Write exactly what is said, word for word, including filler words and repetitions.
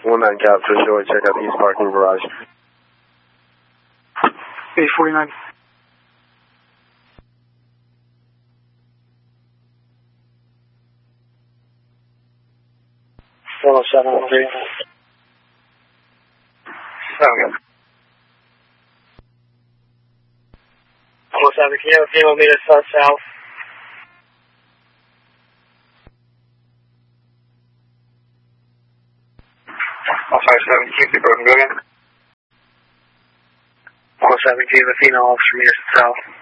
one nine Capture, Joey, check out the east parking garage. eight forty-nine. one oh seven one three. Seven. one oh seven, can you have a female meet us uh, south? I'll try seven, keep the broken, go again. one oh seven, can you have a female officer meet us south?